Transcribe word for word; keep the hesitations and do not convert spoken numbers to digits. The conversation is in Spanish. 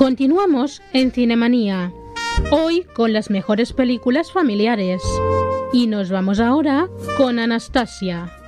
Continuamos en Cinemanía, hoy con las mejores películas familiares. Y nos vamos ahora con Anastasia.